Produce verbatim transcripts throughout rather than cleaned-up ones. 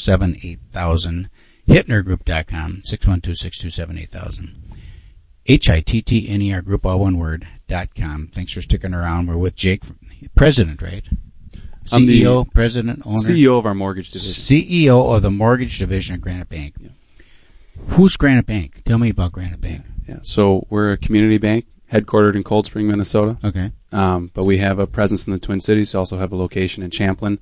seven eight thousand. Hittner Group dot com, six one two, six two seven, eight thousand. H I T T N E R Group, all one word, dot com. Thanks for sticking around. We're with Jake, president, right? C E O, president, owner? C E O of our mortgage division. C E O of the mortgage division of Granite Bank. Yeah. Who's Granite Bank? Tell me about Granite Bank. Yeah, so we're a community bank headquartered in Cold Spring, Minnesota. Okay. Um, but we have a presence in the Twin Cities. We also have a location in Champlin.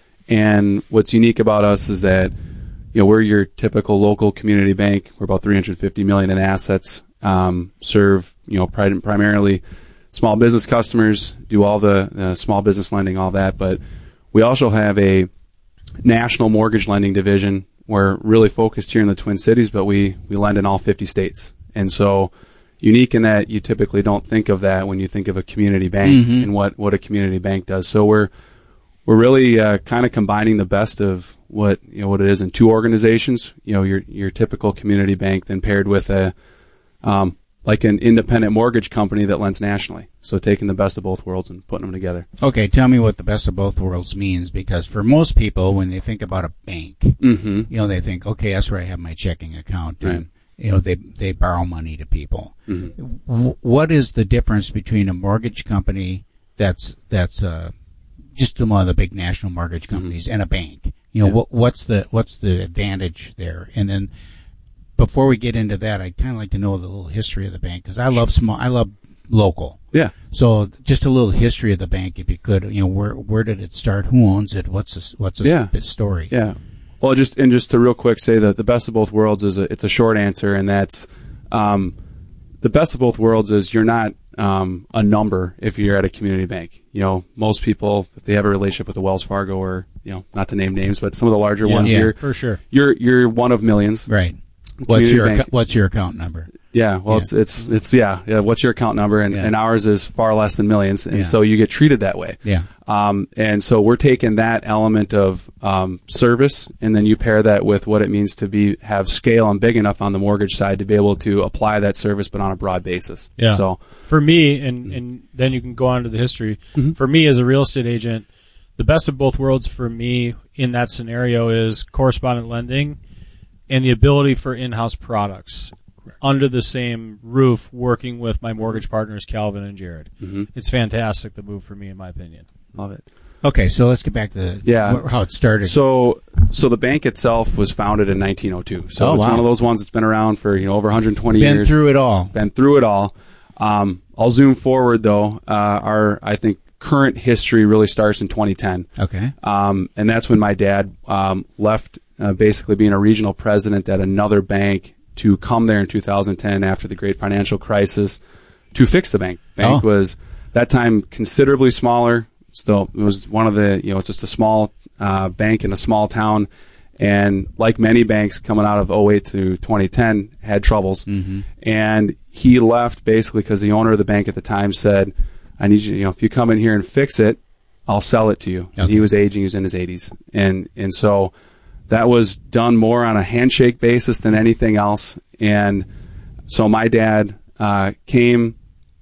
And what's unique about us is that, you know, we're your typical local community bank. We're about three hundred fifty million dollars in assets. Um, serve, you know, pri- primarily small business customers, do all the uh, small business lending, all that. But we also have a national mortgage lending division. We're really focused here in the Twin Cities, but we, we lend in all fifty states. And so unique in that you typically don't think of that when you think of a community bank mm-hmm. and what, what a community bank does. So we're we're really uh, kind of combining the best of what you know what it is in two organizations. You know, your your typical community bank, then paired with a um, like an independent mortgage company that lends nationally. So taking the best of both worlds and putting them together. Okay, tell me what the best of both worlds means, because for most people, when they think about a bank, mm-hmm. you know, they think, okay, that's where I have my checking account, and right. you know, they they borrow money to people. Mm-hmm. W- what is the difference between a mortgage company that's that's uh, just one of the big national mortgage companies mm-hmm. and a bank? You know, yeah. what, what's the what's the advantage there? And then before we get into that, I'd kind of like to know the little history of the bank, because I love small, I love local. Yeah. So just a little history of the bank, if you could. You know, where where did it start? Who owns it? What's the, what's the yeah. story? Yeah. Well, just and just to real quick say that the best of both worlds is a, it's a short answer, and that's um, the best of both worlds is you're not um, a number if you're at a community bank. You know, most people, if they have a relationship with the Wells Fargo or, you know, not to name names, but some of the larger yeah, ones, yeah, you're for sure. You're you're one of millions. Right. What's your bank. what's your account number? Yeah, well, yeah. it's it's it's yeah, yeah. What's your account number? And, yeah. and ours is far less than millions, and yeah. so you get treated that way. Yeah. Um, and so we're taking that element of um, service, and then you pair that with what it means to be have scale and big enough on the mortgage side to be able to apply that service, but on a broad basis. Yeah. So for me, and and then you can go on to the history. Mm-hmm. For me as a real estate agent, the best of both worlds for me in that scenario is correspondent lending and the ability for in-house products under the same roof, working with my mortgage partners, Calvin and Jared. Mm-hmm. It's fantastic, the move for me, in my opinion. Love it. Okay, so let's get back to the, yeah. how it started. So, so the bank itself was founded in nineteen oh two. So oh, it's wow. one of those ones that's been around for, you know, over one hundred twenty been years. Been through it all. Been through it all. Um, I'll zoom forward though. Uh, our, I think, current history really starts in twenty ten. Okay. Um, and that's when my dad um, left, uh, basically being a regional president at another bank, to come there in two thousand ten after the great financial crisis to fix the bank. Bank oh. was that time considerably smaller. Still, it was one of the, you know, it's just a small uh, bank in a small town. And like many banks coming out of oh eight to twenty ten, had troubles. Mm-hmm. And he left basically because the owner of the bank at the time said, I need you, you know, if you come in here and fix it, I'll sell it to you. Okay. And he was aging, he was in his eighties. And, and so that was done more on a handshake basis than anything else. And so my dad uh, came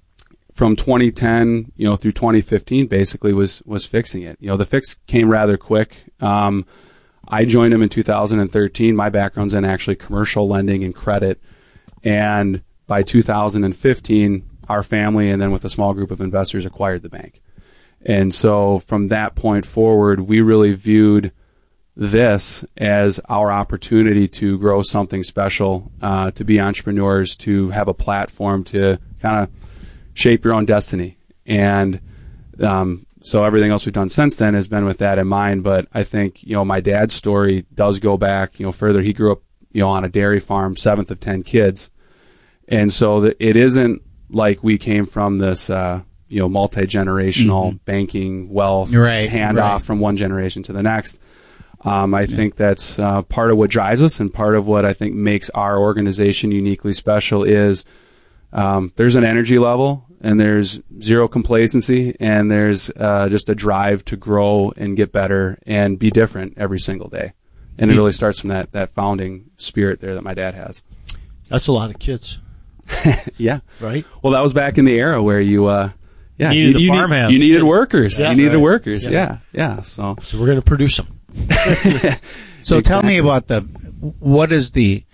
from twenty ten, you know, through twenty fifteen, basically was was fixing it. You know, the fix came rather quick. Um, I joined him in two thousand thirteen. My background's in actually commercial lending and credit. And by two thousand fifteen, our family and then with a small group of investors acquired the bank. And so from that point forward, we really viewed this as our opportunity to grow something special, uh, to be entrepreneurs, to have a platform to kind of shape your own destiny. And um, so everything else we've done since then has been with that in mind. But I think, you know, my dad's story does go back, you know, further. He grew up, you know, on a dairy farm, seventh of ten kids. And so the, it isn't like we came from this, uh, you know, multi-generational mm-hmm. banking wealth right, handoff right. from one generation to the next. Um, I yeah. think that's uh, part of what drives us, and part of what I think makes our organization uniquely special is um, there's an energy level, and there's zero complacency, and there's uh, just a drive to grow and get better and be different every single day. And it really starts from that, that founding spirit there that my dad has. That's a lot of kids. Yeah. Right? Well, that was back in the era where you, uh, yeah, you needed, you, the you, farm need, hands. you needed workers. Yeah, you needed right. workers. Yeah. Yeah. Yeah. So, so we're going to produce them. So Exactly. tell me about the, what is the,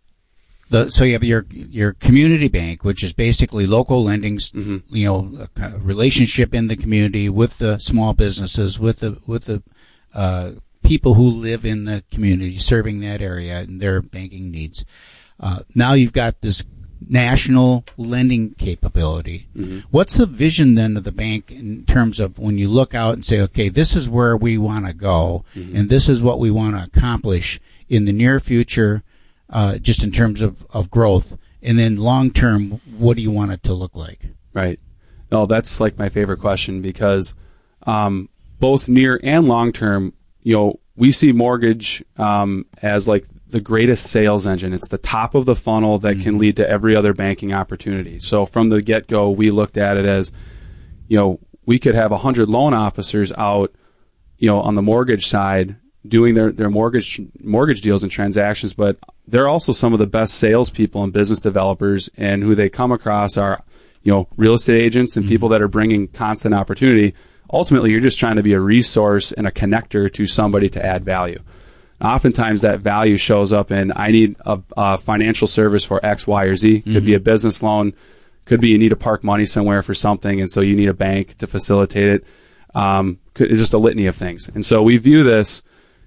the, so you have your, your community bank, which is basically local lending, Mhm. you know, a kind of relationship in the community with the small businesses, with the, with the, uh, people who live in the community, serving that area and their banking needs. Uh, now you've got this national lending capability. Mm-hmm. What's the vision then of the bank in terms of when you look out and say, okay, this is where we want to go, Mm-hmm. and this is what we want to accomplish in the near future, uh, just in terms of, of growth, and then long term, what do you want it to look like? Right. No, that's like my favorite question because um, both near and long term, you know, we see mortgage um, as like the greatest sales engine. It's the top of the funnel that mm-hmm. can lead to every other banking opportunity. So from the get-go, we looked at it as, you know, we could have one hundred loan officers out, you know, on the mortgage side doing their, their mortgage mortgage deals and transactions, but they're also some of the best salespeople and business developers, and who they come across are, you know, real estate agents and mm-hmm. people that are bringing constant opportunity. Ultimately, you're just trying to be a resource and a connector to somebody to add value. Oftentimes that value shows up in, I need a, a financial service for X, Y, or Z. Could mm-hmm. be a business loan. Could be you need to park money somewhere for something, and so you need a bank to facilitate it. Um, could, it's just a litany of things. And so we view this,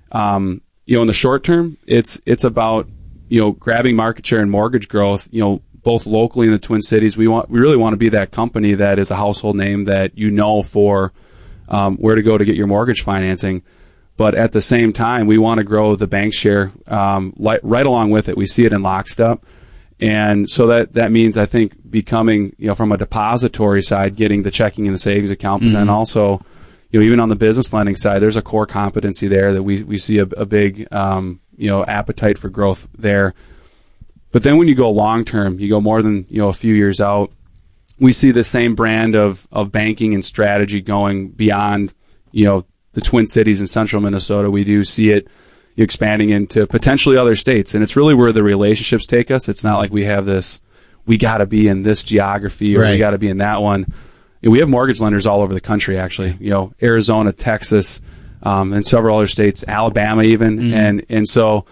um, you know, in the short term, it's it's about, you know, grabbing market share and mortgage growth, you know, both locally in the Twin Cities. We want we really want to be that company that is a household name that you know for um, where to go to get your mortgage financing. But at the same time, we want to grow the bank share um, li- right along with it. We see it in lockstep. And so that, that means, I think, becoming, you know, from a depository side, getting the checking and the savings account, mm-hmm. and also, you know, even on the business lending side, there's a core competency there that we, we see a, a big, um, you know, appetite for growth there. But then when you go long term, you go more than, you know, a few years out, we see the same brand of, of banking and strategy going beyond, you know, the Twin Cities in central Minnesota. We do see it expanding into potentially other states. And it's really where the relationships take us. It's not like we have this, we got to be in this geography or right. we got to be in that one. We have mortgage lenders all over the country, actually, you know, Arizona, Texas, um, and several other states, Alabama even. Mm. And, and so,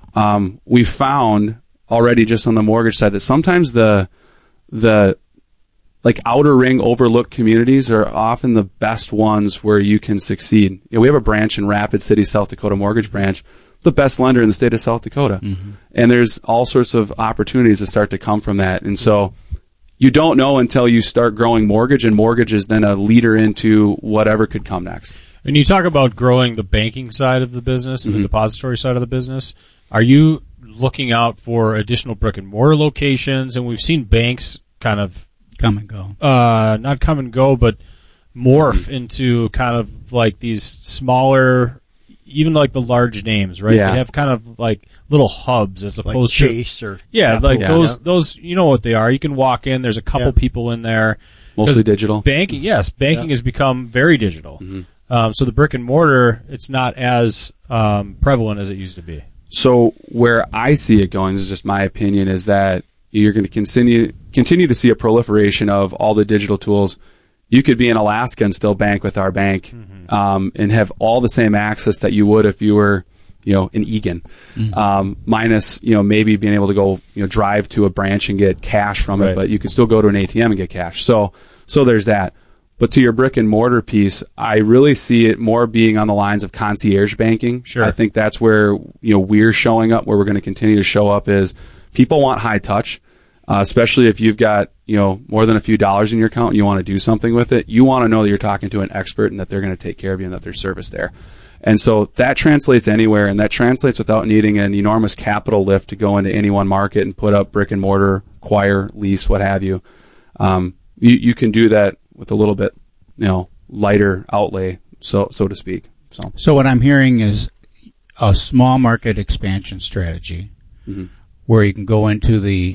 um, we found already just on the mortgage side that sometimes the, the, like outer ring overlooked communities are often the best ones where you can succeed. You know, we have a branch in Rapid City, South Dakota, mortgage branch, the best lender in the state of South Dakota. Mm-hmm. And there's all sorts of opportunities that start to come from that. And so you don't know until you start growing mortgage, and mortgage is then a leader into whatever could come next. When you talk about growing the banking side of the business and mm-hmm. the depository side of the business, are you looking out for additional brick and mortar locations? And we've seen banks kind of come and go. Uh, not come and go, but morph mm-hmm. into kind of like these smaller, even like the large names, right? Yeah. They have kind of like little hubs as opposed like to Chase or yeah, Apple. like yeah. those those. You know what they are. You can walk in. There's a couple yeah. people in there. Mostly digital. Banking, yes, banking yeah. has become very digital. Mm-hmm. Um, so the brick and mortar, it's not as um, prevalent as it used to be. So where I see it going, this is just my opinion, is that you're going to continue continue to see a proliferation of all the digital tools. You could be in Alaska and still bank with our bank, mm-hmm. um, and have all the same access that you would if you were, you know, in Egan, mm-hmm. um, minus, you know, maybe being able to go, you know, drive to a branch and get cash from right. it, but you can still go to an A T M and get cash. So, so there's that. But to your brick and mortar piece, I really see it more being on the lines of concierge banking. Sure. I think that's where, you know, we're showing up, where we're going to continue to show up is people want high touch. Uh, especially if you've got, you know, more than a few dollars in your account and you want to do something with it, you want to know that you're talking to an expert and that they're going to take care of you and that there's service there. And so that translates anywhere, and that translates without needing an enormous capital lift to go into any one market and put up brick and mortar, acquire, lease, what have you. Um, you, you can do that with a little bit, you know, lighter outlay, so so to speak. So, so what I'm hearing is a small market expansion strategy, mm-hmm. where you can go into the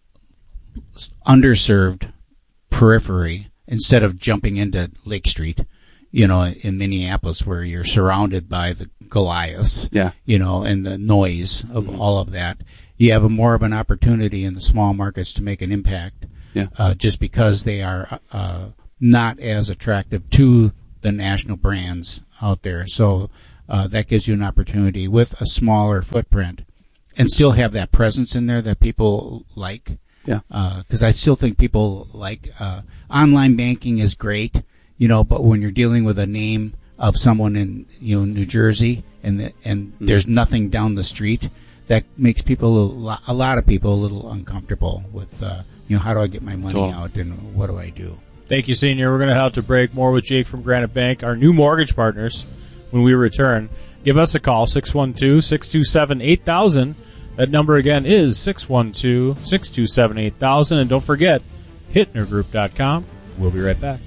underserved periphery instead of jumping into Lake Street, you know, in Minneapolis, where you're surrounded by the Goliaths, yeah. you know, and the noise of mm-hmm. all of that. You have a more of an opportunity in the small markets to make an impact, yeah. uh, just because they are uh, not as attractive to the national brands out there. So uh, that gives you an opportunity with a smaller footprint and still have that presence in there that people like. Yeah. Because uh, I still think people like uh, online banking is great, you know, but when you're dealing with a name of someone in, you know, New Jersey and the, and mm-hmm. there's nothing down the street, that makes people a lot, a lot of people a little uncomfortable with, uh, you know, how do I get my money Cool. out and what do I do? Thank you, Senior. We're going to have to break. More with Jake from Granite Bank, our new mortgage partners, when we return. Give us a call, six one two, six two seven, eight thousand. That number again is six one two, six two seven, eight thousand. And don't forget, Hittner Group dot com. We'll be right back.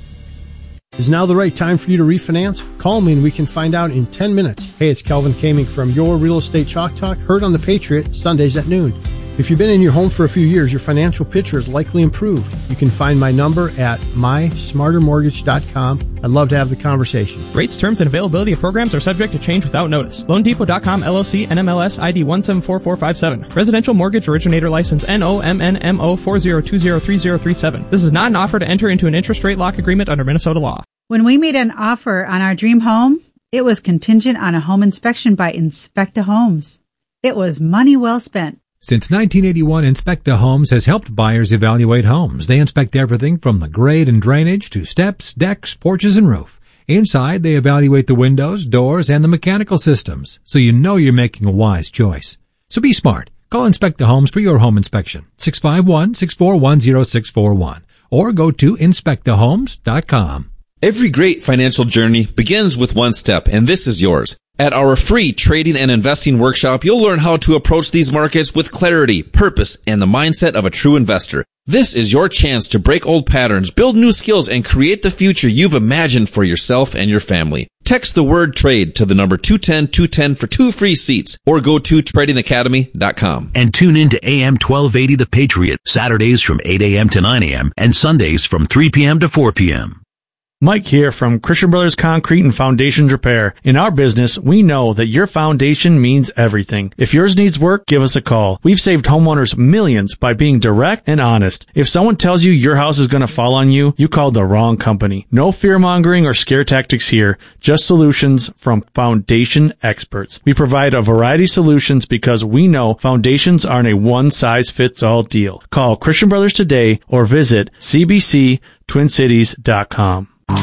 Is now the right time for you to refinance? Call me and we can find out in ten minutes. Hey, it's Kelvin Kaming from Your Real Estate Chalk Talk, heard on the Patriot, Sundays at noon. If you've been in your home for a few years, your financial picture is likely improved. You can find my number at my smarter mortgage dot com. I'd love to have the conversation. Rates, terms, and availability of programs are subject to change without notice. loan depot dot com L L C N M L S I D one seven four four five seven. Residential Mortgage Originator License N O M N M O four zero two zero three zero three seven. This is not an offer to enter into an interest rate lock agreement under Minnesota law. When we made an offer on our dream home, it was contingent on a home inspection by Inspecta Homes. It was money well spent. Since nineteen eighty-one, Inspecta Homes has helped buyers evaluate homes. They inspect everything from the grade and drainage to steps, decks, porches, and roof. Inside, they evaluate the windows, doors, and the mechanical systems, so you know you're making a wise choice. So be smart. Call Inspecta Homes for your home inspection, six five one, six four one, zero six four one, or go to inspecta homes dot com. Every great financial journey begins with one step, and this is yours. At our free trading and investing workshop, you'll learn how to approach these markets with clarity, purpose, and the mindset of a true investor. This is your chance to break old patterns, build new skills, and create the future you've imagined for yourself and your family. Text the word TRADE to the number two one zero two one zero for two free seats, or go to trading academy dot com. And tune in to A M twelve eighty The Patriot, Saturdays from eight a.m. to nine a.m. and Sundays from three p.m. to four p.m. Mike here from Christian Brothers Concrete and Foundations Repair. In our business, we know that your foundation means everything. If yours needs work, give us a call. We've saved homeowners millions by being direct and honest. If someone tells you your house is going to fall on you, you called the wrong company. No fear-mongering or scare tactics here, just solutions from foundation experts. We provide a variety of solutions because we know foundations aren't a one-size-fits-all deal. Call Christian Brothers today or visit c b c twin cities dot com.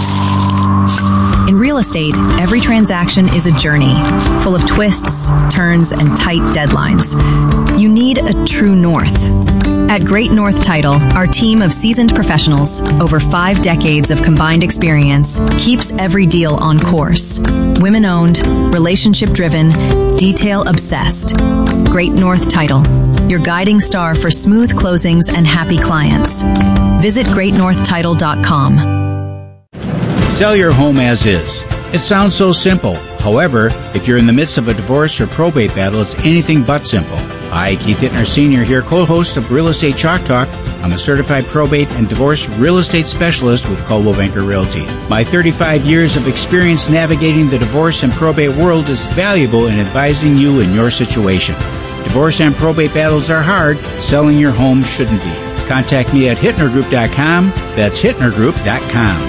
In real estate, every transaction is a journey, full of twists, turns, and tight deadlines. You need a true north. At Great North Title, our team of seasoned professionals, over five decades of combined experience, keeps every deal on course. Women-owned, relationship-driven, detail-obsessed. Great North Title, your guiding star for smooth closings and happy clients. Visit great north title dot com. Sell your home as is. It sounds so simple. However, if you're in the midst of a divorce or probate battle, it's anything but simple. Hi, Keith Hittner Senior here, co-host of Real Estate Chalk Talk. I'm a certified probate and divorce real estate specialist with Coldwell Banker Realty. My thirty-five years of experience navigating the divorce and probate world is valuable in advising you in your situation. Divorce and probate battles are hard. Selling your home shouldn't be. Contact me at Hittner Group dot com. That's Hittner Group dot com.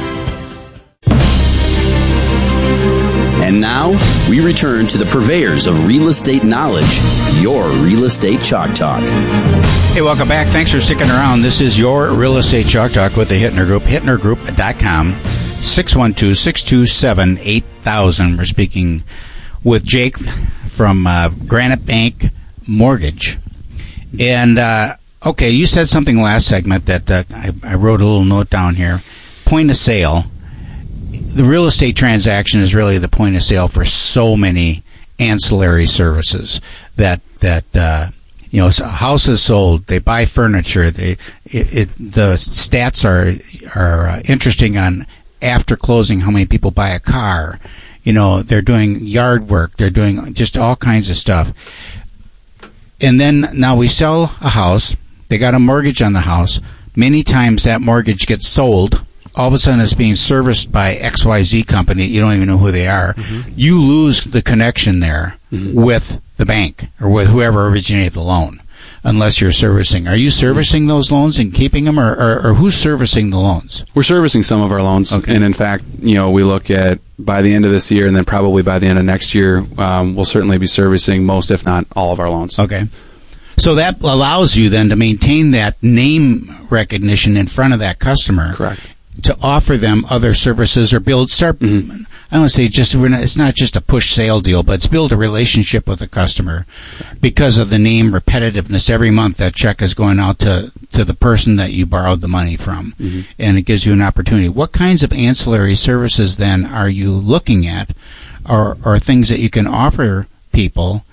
And now, we return to the purveyors of real estate knowledge, your Real Estate Chalk Talk. Hey, welcome back. Thanks for sticking around. This is your Real Estate Chalk Talk with the Hittner Group, Hittner Group dot com, six one two, six two seven, eight thousand. We're speaking with Jake from uh, Granite Bank Mortgage. And, uh, okay, you said something last segment that uh, I, I wrote a little note down here. Point of sale. The real estate transaction is really the point of sale for so many ancillary services that that uh, you know, a house is sold, they buy furniture, they it, it the stats are are uh, interesting on after closing how many people buy a car. You know, they're doing yard work, they're doing just all kinds of stuff. And then now we sell a house, they got a mortgage on the house. Many times that mortgage gets sold. All of a sudden it's being serviced by X Y Z company. You don't even know who they are. Mm-hmm. You lose the connection there mm-hmm. with the bank or with whoever originated the loan unless you're servicing. Are you servicing those loans and keeping them, or, or, or who's servicing the loans? We're servicing some of our loans. Okay. And in fact, you know, we look at by the end of this year, and then probably by the end of next year, um, we'll certainly be servicing most, if not all, of our loans. Okay. So that allows you then to maintain that name recognition in front of that customer. Correct. To offer them other services or build, start, mm-hmm. I don't say just, we're not, it's not just a push sale deal, but it's build a relationship with the customer because of the name repetitiveness. Every month that check is going out to, to the person that you borrowed the money from, mm-hmm. and it gives you an opportunity. What kinds of ancillary services then are you looking at, or, or things that you can offer people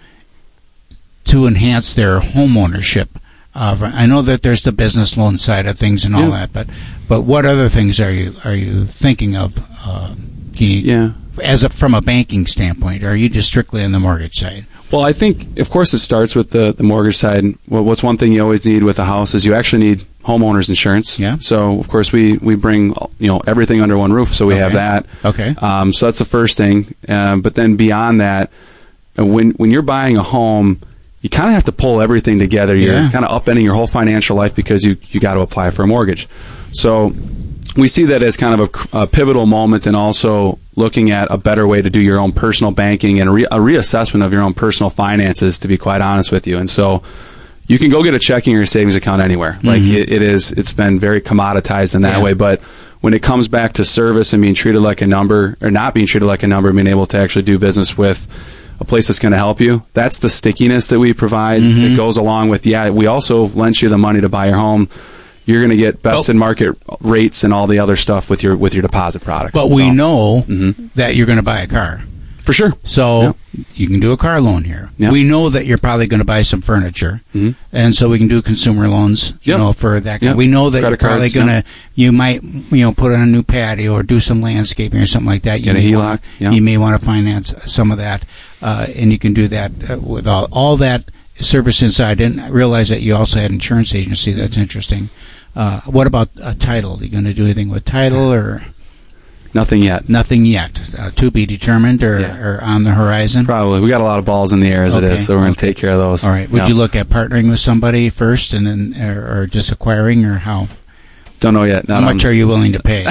to enhance their home ownership? Uh, I know that there's the business loan side of things and all yeah. that, but but what other things are you are you thinking of? Uh, can you, yeah. As a, from a banking standpoint, or are you just strictly on the mortgage side? Well, I think, of course, it starts with the, the mortgage side. Well, what's one thing you always need with a house is you actually need homeowners insurance. Yeah. So, of course, we, we bring you know everything under one roof, so we okay. have that. Okay. Um, so that's the first thing. Um, but then beyond that, when when you're buying a home, you kind of have to pull everything together. You're yeah. kind of upending your whole financial life because you you got to apply for a mortgage. So we see that as kind of a, a pivotal moment, and also looking at a better way to do your own personal banking and a, re- a reassessment of your own personal finances, to be quite honest with you. And so you can go get a checking or savings account anywhere. Mm-hmm. Like it, it is, it's been very commoditized in that yeah. way. But when it comes back to service and being treated like a number, or not being treated like a number, being able to actually do business with a place that's going to help you, that's the stickiness that we provide. Mm-hmm. That goes along with, yeah, we also lent you the money to buy your home. You're going to get best in market rates and all the other stuff with your with your deposit product. But we so, know mm-hmm. that you're going to buy a car. For sure. So yep. you can do a car loan here. Yep. We know that you're probably going to buy some furniture, mm-hmm. and so we can do consumer loans. You yep. know, for that. Yep. We know that Credit you're probably cards, going to. yep. You might, you know, put on a new patio or do some landscaping or something like that. You Get a may H E L O C. Want, yep. You may want to finance some of that, uh, and you can do that uh, with all, all that service inside. I didn't realize that you also had insurance agency. That's interesting. Uh, what about a title? Are you going to do anything with title or? Nothing yet. Nothing yet. Uh, to be determined or, yeah. or on the horizon? Probably. We got a lot of balls in the air as okay. it is, so we're going to okay. take care of those. All right. Would yep. you look at partnering with somebody first and then, or, or just acquiring, or how? Don't know yet. Not how much on. are you willing to pay?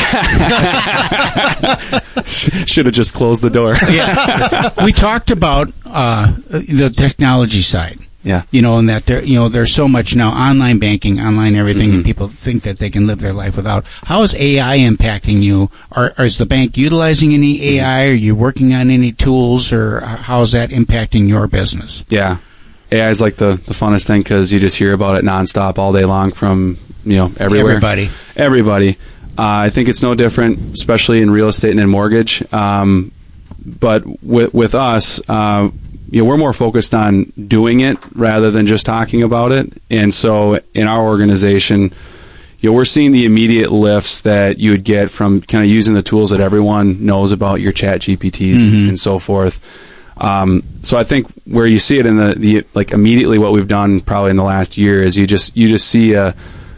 Should have just closed the door. yeah. We talked about uh, the technology side. Yeah. You know, and that there, you know, there's so much now online banking, online everything, mm-hmm. and people think that they can live their life without. How is A I impacting you? Are, is the bank utilizing any A I? Are you working on any tools, or how is that impacting your business? Yeah. A I is like the, the funnest thing because you just hear about it nonstop all day long from, you know, everywhere. Everybody. Everybody. Uh, I think it's no different, especially in real estate and in mortgage. Um, but with, with us, uh, you know, we're more focused on doing it rather than just talking about it. And so in our organization, you know, we're seeing the immediate lifts that you would get from kind of using the tools that everyone knows about, your chat G P Ts mm-hmm. and so forth. Um, so I think where you see it in the, the, like immediately what we've done probably in the last year is you just, you just see a,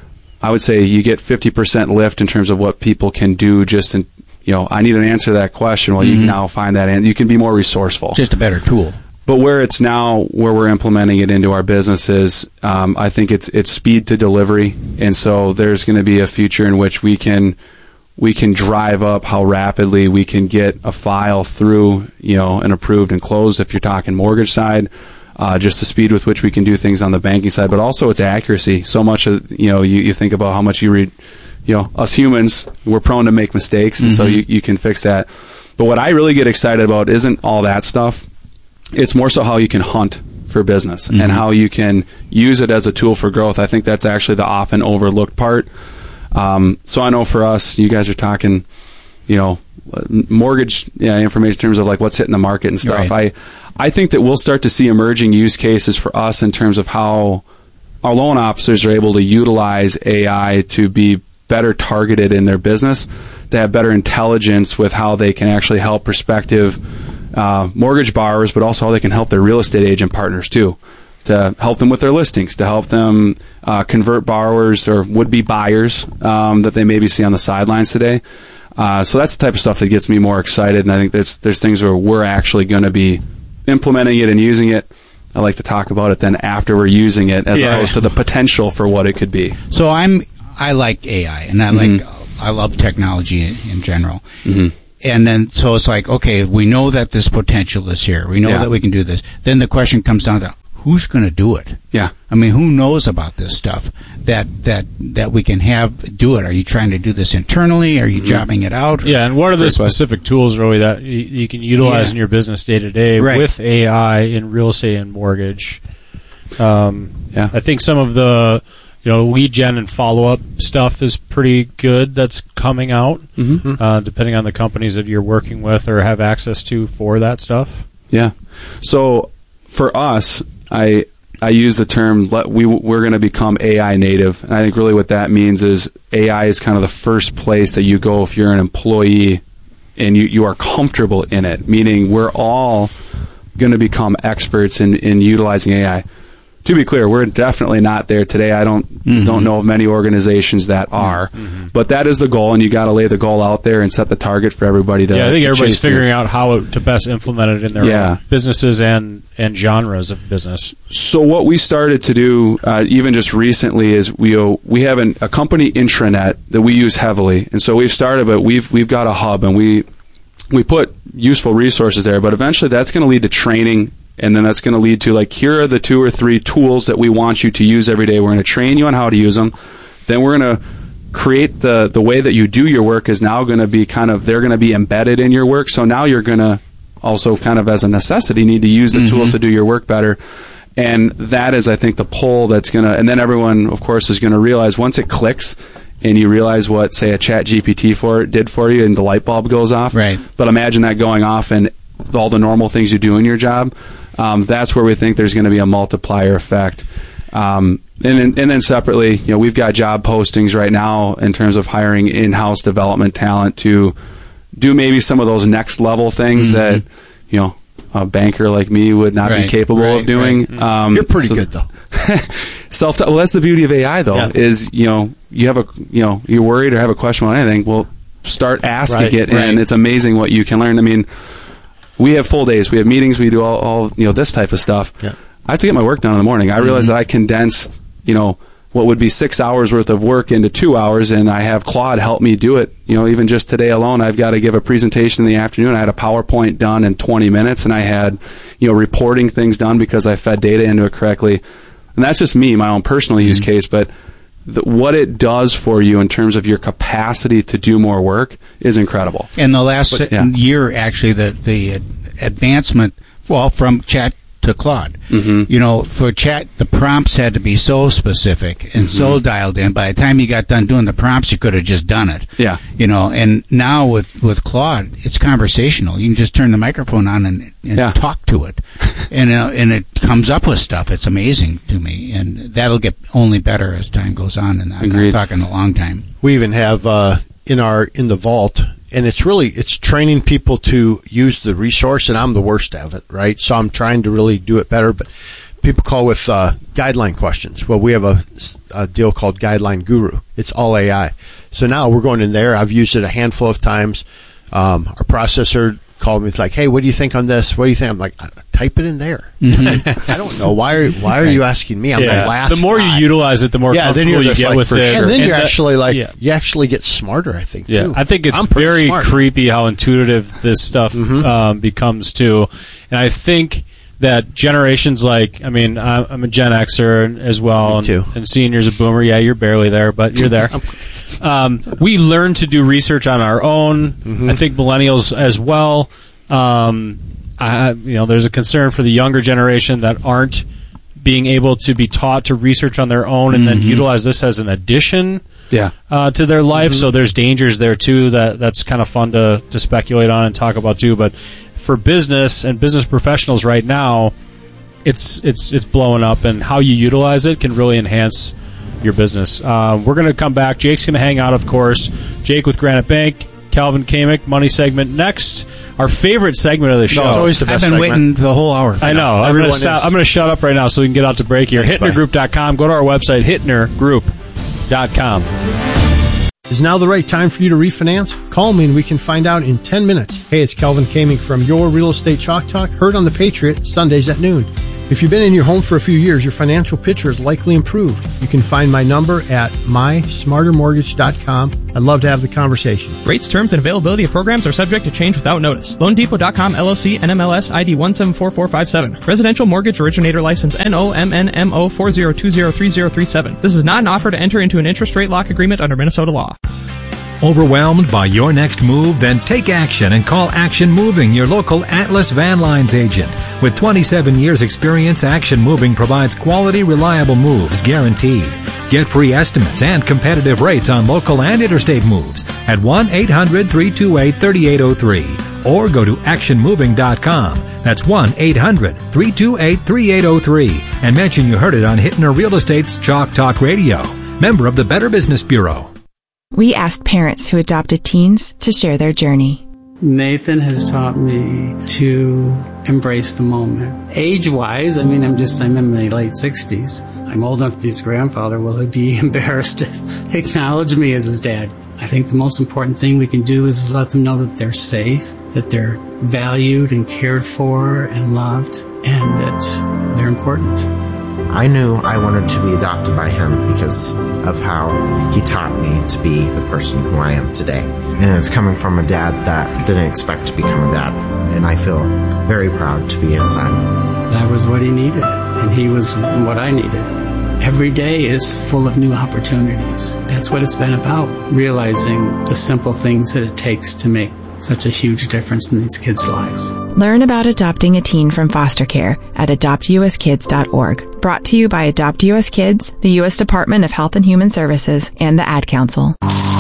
I would say you get fifty percent lift in terms of what people can do just in, you know, I need an answer to that question. Well, mm-hmm. you can now find that, and you can be more resourceful. Just a better tool. But where it's now, where we're implementing it into our businesses, um, I think it's it's speed to delivery, and so there's going to be a future in which we can we can drive up how rapidly we can get a file through, you know, and approved and closed. If you're talking mortgage side, uh, just the speed with which we can do things on the banking side, but also its accuracy. So much of, you know, you, you think about how much you read, you know, us humans, we're prone to make mistakes, and mm-hmm. so you, you can fix that. But what I really get excited about isn't all that stuff. It's more so how you can hunt for business mm-hmm. and how you can use it as a tool for growth. I think that's actually the often overlooked part. Um, so I know for us, you guys are talking, you know, mortgage yeah, information in terms of like what's hitting the market and stuff. Right. I, I think that we'll start to see emerging use cases for us in terms of how our loan officers are able to utilize A I to be better targeted in their business, to have better intelligence with how they can actually help prospective Uh, mortgage borrowers, but also how they can help their real estate agent partners too, to help them with their listings, to help them uh, convert borrowers or would-be buyers um, that they maybe see on the sidelines today. Uh, so that's the type of stuff that gets me more excited, and I think there's, there's things where we're actually going to be implementing it and using it. I like to talk about it then after we're using it, as yeah. opposed to the potential for what it could be. So I'm I like A I, and I mm-hmm. like I love technology in, in general. Mm-hmm. and then so it's like, okay, we know that this potential is here. We know Yeah. that we can do this. Then the question comes down to who's going to do it. Yeah. I mean, who knows about this stuff that that that we can have do it? Are you trying to do this internally? Are you Mm-hmm. jobbing it out? Yeah, and what are the Great question. specific tools really that you, you can utilize Yeah. in your business day to day Right. with A I in real estate and mortgage? Um, Yeah. I think some of the you know lead gen and follow up stuff is pretty good. That's coming out, Mm-hmm. uh, depending on the companies that you're working with or have access to for that stuff. Yeah. So for us, I I use the term let, we we're going to become A I native, and I think really what that means is A I is kind of the first place that you go if you're an employee and you you are comfortable in it. Meaning we're all going to become experts in in utilizing A I. To be clear, we're definitely not there today. I don't Mhm. don't know of many organizations that are, Mm-hmm. but that is the goal, and you got to lay the goal out there and set the target for everybody to. yeah, I think to everybody's chase to. figuring out how to best implement it in their Yeah. own businesses and and genres of business. So what we started to do, uh, even just recently, is we uh, we have an, a company intranet that we use heavily, and so we've started, but we've we've got a hub, and we we put useful resources there. But eventually, that's going to lead to training. And then that's going to lead to, like, here are the two or three tools that we want you to use every day. We're going to train you on how to use them. Then we're going to create the, the way that you do your work is now going to be kind of, they're going to be embedded in your work. So now you're going to also kind of as a necessity need to use the Mm-hmm. tools to do your work better. And that is, I think, the pull that's going to, and then everyone, of course, is going to realize once it clicks and you realize what, say, a Chat G P T for did for you and the light bulb goes off. Right. But imagine that going off and all the normal things you do in your job. Um, that's where we think there's going to be a multiplier effect. Um, and, then- and then separately, you know, we've got job postings right now in terms of hiring in-house development talent to do maybe some of those next level things Mhm. that, you know, a banker like me would not be Right, capable right, of doing. right. Um, You're pretty so- good though. Self. Well, that's the beauty of A I, though, Yeah. is you know you have a you know you're worried or have a question about anything. Well, start asking Right, it, right. and it's amazing what you can learn. I mean, we have full days, we have meetings, we do all, all you know this type of stuff. Yeah. I have to get my work done in the morning. I realize Mm-hmm. that I condensed you know what would be six hours worth of work into two hours, and I have Claude help me do it. You know, even just today alone, I've got to give a presentation in the afternoon. I had a PowerPoint done in twenty minutes, and I had you know reporting things done because I fed data into it correctly. And that's just me, my own personal use Mm-hmm. case, but the, what it does for you in terms of your capacity to do more work is incredible. In the last But, yeah. year, actually, the the advancement, well, from Chat to Claude. Mhm. You know, for Chat, the prompts had to be so specific and so dialed in. By the time you got done doing the prompts, you could have just done it. Yeah. You know, and now with, with Claude, it's conversational. You can just turn the microphone on and, and Yeah. talk to it, and uh, and it comes up with stuff. It's amazing to me, and that'll get only better as time goes on. And I'm not Agreed. talking a long time. We even have uh, in our in the vault, and it's really it's training people to use the resource, and I'm the worst at it, right? So I'm trying to really do it better. But people call with uh, guideline questions. Well, we have a, a deal called Guideline Guru. It's all A I. So now we're going in there. I've used it a handful of times. Um, our processor called me. It's like, hey, what do you think on this? What do you think? I'm like, type it in there. Mm-hmm. I don't know why. Are, why are you asking me? I'm the last. the more guy. you utilize it, the more yeah, then comfortable you're you just get like, with for it. sure. And then you're that- actually like, yeah. you actually get smarter, I think, Yeah, too. I think it's I'm pretty very smart. creepy how intuitive this stuff Mhm. um, becomes too, and I think that generations like, I mean, I'm I'm a Gen Xer as well, Me too. And, and seniors a Boomer. Yeah, you're barely there, but you're there. um, we learn to do research on our own. Mhm. I think millennials as well. Um, I, you know, there's a concern for the younger generation that aren't being able to be taught to research on their own and then Mhm. utilize this as an addition Yeah. uh, to their life. So there's dangers there too that that's kind of fun to, to speculate on and talk about too. But for business and business professionals right now, it's it's it's blowing up, and how you utilize it can really enhance your business. Uh, we're going to come back. Jake's going to hang out, of course. Jake with Granite Bank, Calvin Kamick, money segment next. Our favorite segment of the show. it's always the I've been been segment. waiting the whole hour. For I that. know. I'm going Everyone to stop, is. I'm going to shut up right now so we can get out to break here. Thanks, Hittner Group dot com. Go to our website, Hittner Group dot com. Is now the right time for you to refinance? Call me and we can find out in ten minutes. Hey, it's Kelvin Kaming from Your Real Estate Chalk Talk, heard on the Patriot Sundays at noon. If you've been in your home for a few years, your financial picture is likely improved. You can find my number at my smarter mortgage dot com. I'd love to have the conversation. Rates, terms, and availability of programs are subject to change without notice. loan depot dot com L L C N M L S I D one seven four four five seven. Residential Mortgage Originator License N O M N M O four zero two zero three zero three seven. This is not an offer to enter into an interest rate lock agreement under Minnesota law. Overwhelmed by your next move? Then take action and call Action Moving, your local Atlas Van Lines agent. With twenty-seven years experience, Action Moving provides quality, reliable moves guaranteed. Get free estimates and competitive rates on local and interstate moves at one eight hundred three two eight three eight zero three or go to action moving dot com. That's one eight hundred three two eight three eight zero three and mention you heard it on Hittner Real Estate's Chalk Talk Radio. Member of the Better Business Bureau. We asked parents who adopted teens to share their journey. Nathan has taught me to embrace the moment. Age-wise, I mean, I'm just, I'm in my late sixties. I'm old enough to be his grandfather. Will he be embarrassed to acknowledge me as his dad? I think the most important thing we can do is let them know that they're safe, that they're valued and cared for and loved, and that they're important. I knew I wanted to be adopted by him because of how he taught me to be the person who I am today. And it's coming from a dad that didn't expect to become a dad. And I feel very proud to be his son. That was what he needed, and he was what I needed. Every day is full of new opportunities. That's what it's been about, realizing the simple things that it takes to make such a huge difference in these kids' lives. Learn about adopting a teen from foster care at adopt u s kids dot org. Brought to you by Adopt U S Kids, the U S Department of Health and Human Services, and the Ad Council.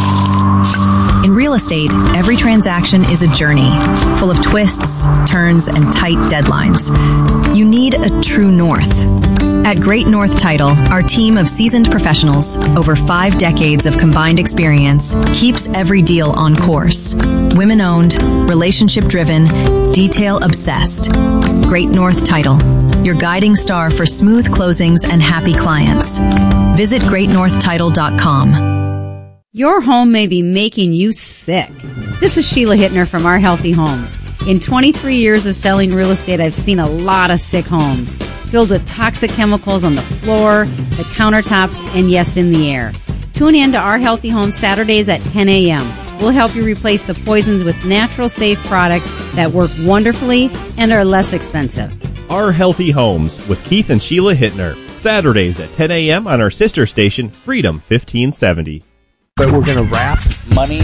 In real estate, every transaction is a journey, full of twists, turns, and tight deadlines. You need a true north. At Great North Title, our team of seasoned professionals, over five decades of combined experience, keeps every deal on course. Women-owned, relationship-driven, detail-obsessed. Great North Title, your guiding star for smooth closings and happy clients. Visit great north title dot com. Your home may be making you sick. This is Sheila Hittner from Our Healthy Homes. In twenty-three years of selling real estate, I've seen a lot of sick homes, filled with toxic chemicals on the floor, the countertops, and yes, in the air. Tune in to Our Healthy Homes Saturdays at ten a.m. We'll help you replace the poisons with natural, safe products that work wonderfully and are less expensive. Our Healthy Homes with Keith and Sheila Hittner, Saturdays at ten a.m. on our sister station, Freedom fifteen seventy. But we're going to wrap money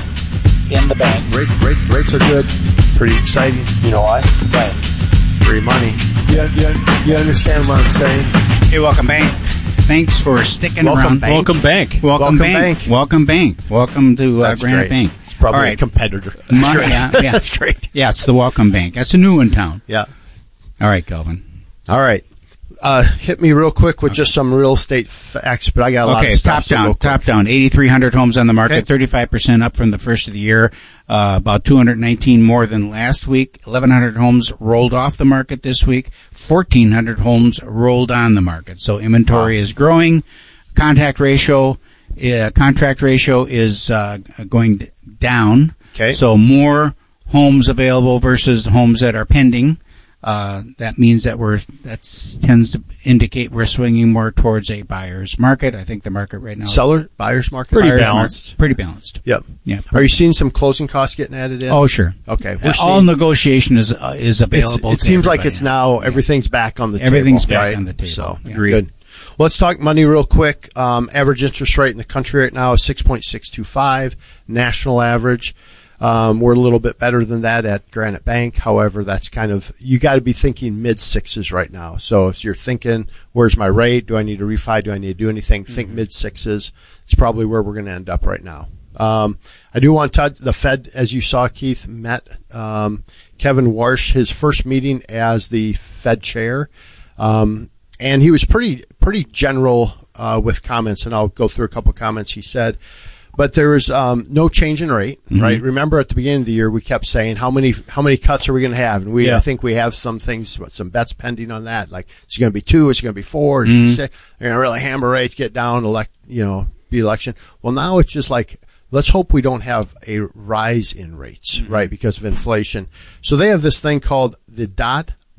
in the bank. Rate, rate, rates are good. Pretty exciting. You know why? Right. Free money. Yeah, yeah. You understand what I'm saying? Hey, welcome bank. Thanks for sticking welcome around. Bank. Welcome bank. Welcome, welcome bank. bank. Welcome bank. Welcome to uh, Granite Bank. It's probably All right. a competitor. That's Mon- great. Yeah, yeah. That's great. Yeah, it's the Welcome Bank. That's a new one in town. Yeah. All right, Calvin. All right. Uh, hit me real quick with okay. just some real estate facts, but I got a lot okay, of stuff. Okay, top down, top down. eighty-three hundred homes on the market, okay. thirty-five percent up from the first of the year, uh, about two hundred nineteen more than last week. eleven hundred homes rolled off the market this week, fourteen hundred homes rolled on the market. So inventory wow. is growing. Contact ratio, uh, contract ratio is uh, going down. Okay. So more homes available versus homes that are pending. Uh, that means that we're, that tends to indicate we're swinging more towards a buyer's market. I think the market right now. Seller, buyer's market? Pretty buyer's balanced. Market, pretty balanced. Yep. Yeah. Are you seeing some closing costs getting added in? Oh, sure. Okay. We're All seeing, negotiation is, uh, is available. It seems like it's now, everything's back on the everything's table. Everything's back right? on the table. So, yeah. Good. Well, let's talk money real quick. Um, average interest rate in the country right now is six point six two five. National average. Um, we're a little bit better than that at Granite Bank. However, that's kind of, you got to be thinking mid sixes right now. So if you're thinking, where's my rate? Do I need to refi? Do I need to do anything? Mm-hmm. Think mid sixes. It's probably where we're going to end up right now. Um, I do want to touch the Fed, as you saw, Keith, met, um, Kevin Warsh, his first meeting as the Fed chair. Um, and he was pretty, pretty general, uh, with comments, and I'll go through a couple of comments he said. But there was um, no change in rate, mm-hmm. right? Remember at the beginning of the year, we kept saying, how many how many cuts are we going to have? And we, yeah. I think we have some things, some bets pending on that. Like, it's going to be two, it's going to be four, it's mm-hmm. going to be six. They're going to really hammer rates, get down, elect, you know, be election. Well, now it's just like, let's hope we don't have a rise in rates, mm-hmm. right, because of inflation. So they have this thing called the dot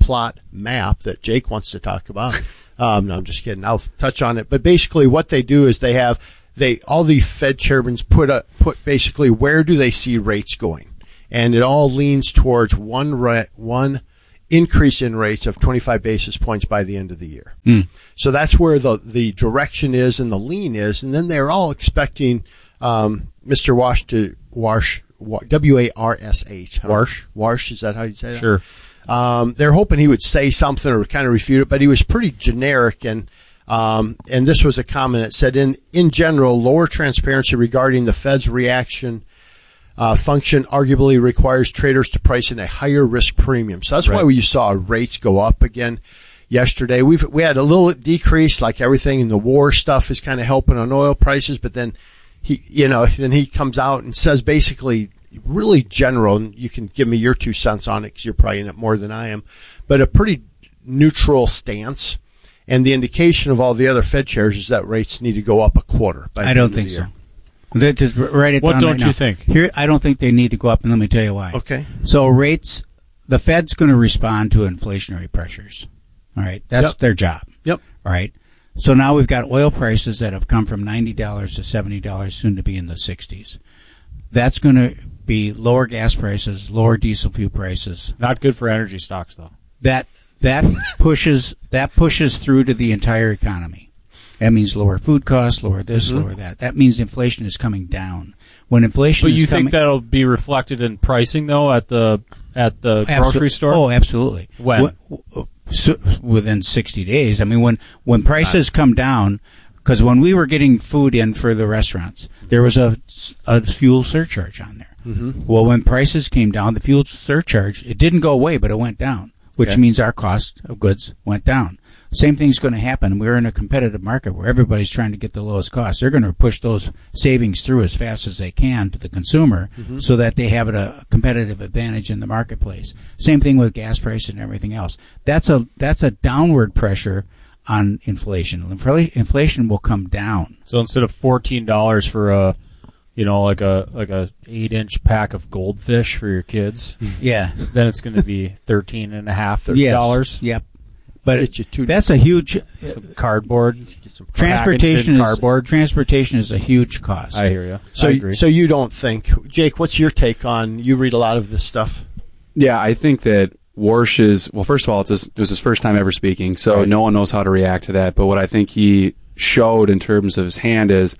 plot map that Jake wants to talk about. um, no, I'm just kidding. I'll touch on it. But basically what they do is they have, they, all the Fed chairmen put a, put basically where do they see rates going? And it all leans towards one re- one increase in rates of twenty-five basis points by the end of the year. Mm. So that's where the, the direction is and the lean is. And then they're all expecting um, Mister Warsh to Warsh, W A R S H. Warsh. Warsh, is that how you say that? Sure. Um, they're hoping he would say something or kind of refute it, but he was pretty generic. And um, and this was a comment that said, in, in general, lower transparency regarding the Fed's reaction Uh, function arguably requires traders to price in a higher risk premium. So that's Right. why we saw rates go up again yesterday. We've, we had a little decrease, like everything in the war stuff is kind of helping on oil prices, but then he, you know, then he comes out and says basically really general, and you can give me your two cents on it because you're probably in it more than I am, but a pretty neutral stance. And the indication of all the other Fed chairs is that rates need to go up a quarter. By the I don't end of think the so. year. They just write it What down don't right you now. think? Here, I don't think they need to go up, and let me tell you why. Okay. So rates, the Fed's going to respond to inflationary pressures. All right, that's Yep. their job. Yep. All right. So now we've got oil prices that have come from ninety dollars to seventy dollars, soon to be in the sixties. That's going to be lower gas prices, lower diesel fuel prices. Not good for energy stocks, though. That that pushes that pushes through to the entire economy. That means lower food costs, lower this, Mhm. lower that. That means inflation is coming down. When inflation But is you coming, think that'll be reflected in pricing, though, at the at the Absol- grocery store? Oh, absolutely. When? Wh- so, within sixty days. I mean, when when prices come down, because when we were getting food in for the restaurants, there was a, a fuel surcharge on there. Mhm. Well, when prices came down, the fuel surcharge, it didn't go away, but it went down, which Okay. means our cost of goods went down. Same thing's going to happen. We're in a competitive market where everybody's trying to get the lowest cost. They're going to push those savings through as fast as they can to the consumer Mhm. so that they have a competitive advantage in the marketplace. Same thing with gas prices and everything else. That's a that's a downward pressure on inflation. Infl- Inflation will come down. So instead of fourteen dollars for a, you know, like a like a eight inch pack of goldfish for your kids, Yeah. then it's going to be thirteen and a half Yes. dollars. Yep. But Get you two- that's a huge Some cardboard, transportation. packaged in Is, cardboard. transportation is a huge cost. I hear you. So, I agree. so you don't think, Jake? What's your take on? You read a lot of this stuff. Yeah, I think that Warsh is, well, first of all, it's his, it was his first time ever speaking, so Right. no one knows how to react to that. But what I think he showed in terms of his hand is